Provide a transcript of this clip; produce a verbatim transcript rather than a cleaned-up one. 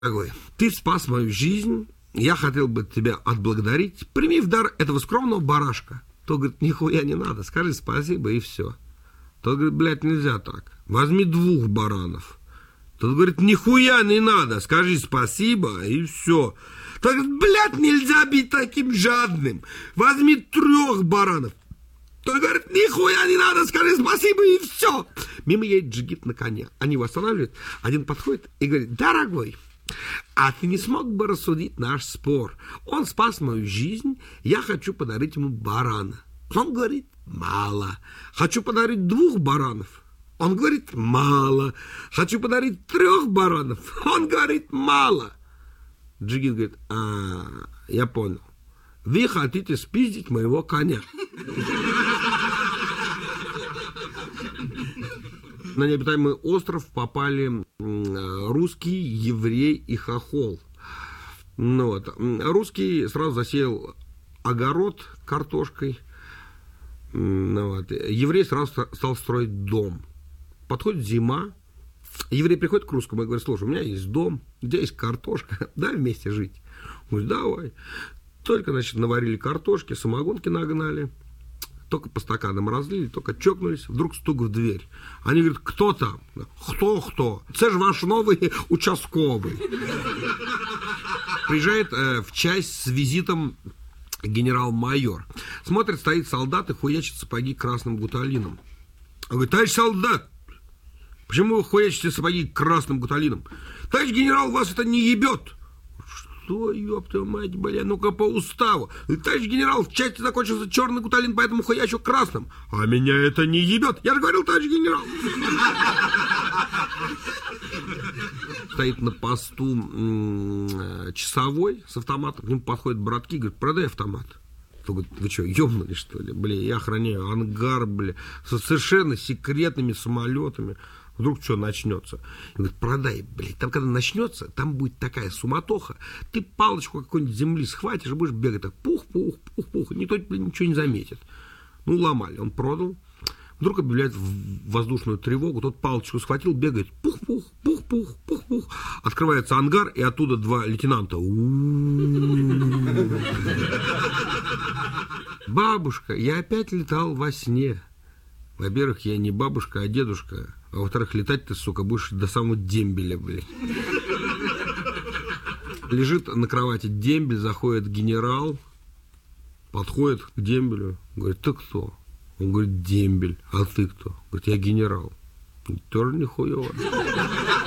Дорогой, ты спас мою жизнь, я хотел бы тебя отблагодарить. Прими в дар этого скромного барашка. Тот говорит, нихуя не надо, скажи спасибо и все. Тот говорит, блядь, нельзя так. Возьми двух баранов. Тот говорит, нихуя не надо, скажи спасибо и все. Тот говорит, блядь, нельзя быть таким жадным. Возьми трех баранов. Тот говорит, нихуя не надо, скажи спасибо и все. Мимо едет джигит на коне. Они его останавливают. Один подходит и говорит, дорогой, а ты не смог бы рассудить наш спор? Он спас мою жизнь, я хочу подарить ему барана. Он говорит, мало. Хочу подарить двух баранов. Он говорит, мало. Хочу подарить трех баранов. Он говорит, мало. Джигит говорит, а, я понял. Вы хотите спиздить моего коня. На необитаемый остров попали русский, еврей и хохол. Ну, вот. Русский сразу засеял огород картошкой. Ну, вот. Еврей сразу стал строить дом. Подходит зима. Еврей приходит к русскому и говорит, слушай, у меня есть дом, у тебя есть картошка, дай вместе жить. Он говорит, давай. Только, значит, наварили картошки, самогонки нагнали. Только по стаканам разлили, только чокнулись, вдруг стук в дверь. Они говорят, кто там? Кто-кто? Это же ваш новый участковый. Приезжает э, в часть с визитом генерал-майор. Смотрит, стоит солдат и хуячит сапоги красным гуталином. Он говорит, товарищ солдат, почему вы хуячите сапоги красным гуталином? Товарищ генерал, вас это не ебет. Что, ёб твою мать, бля, ну-ка по уставу. Товарищ генерал, в части закончился черный гуталин, поэтому хуячу красным. А меня это не ебет. Я же говорил, товарищ генерал. Стоит на посту м- часовой с автоматом. К нему подходят братки, говорит, продай автомат. Он говорит, вы что, ёбнули, что ли? Бля, я охраняю ангар, бля, со совершенно секретными самолетами. Вдруг что начнется? Он говорит, продай, блядь, там когда начнется, там будет такая суматоха, ты палочку какой-нибудь земли схватишь и будешь бегать так, пух-пух, пух-пух, никто ничего не заметит. Ну, ломали, он продал. Вдруг объявляет воздушную тревогу, тот палочку схватил, бегает, пух-пух, пух-пух, пух-пух. Открывается ангар, и оттуда два лейтенанта. Бабушка, я опять летал во сне. Во-первых, я не бабушка, а дедушка. А во-вторых, летать ты, сука, будешь до самого дембеля, блядь. Лежит на кровати дембель, заходит генерал, подходит к дембелю, говорит, ты кто? Он говорит, дембель. А ты кто? Говорит, я генерал. Тоже нихуево.